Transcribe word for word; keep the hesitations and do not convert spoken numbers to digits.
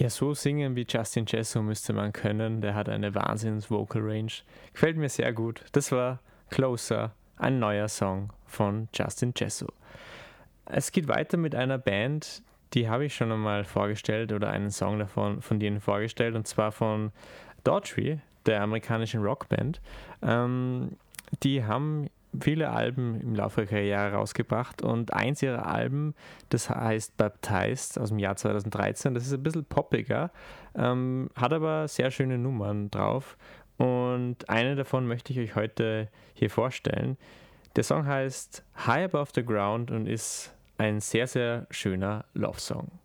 Ja, so singen wie Justin Jesso müsste man können. Der hat eine Wahnsinns-Vocal-Range. Gefällt mir sehr gut. Das war Closer, ein neuer Song von Justin Jesso. Es geht weiter mit einer Band, die habe ich schon einmal vorgestellt oder einen Song davon von denen vorgestellt, und zwar von Daughtry, der amerikanischen Rockband. Ähm, die haben viele Alben im Laufe der Karriere rausgebracht, und eins ihrer Alben, das heißt Baptized aus dem Jahr zweitausenddreizehn, das ist ein bisschen poppiger, ähm, hat aber sehr schöne Nummern drauf, und eine davon möchte ich euch heute hier vorstellen. Der Song heißt High Above the Ground und ist ein sehr, sehr schöner Love-Song.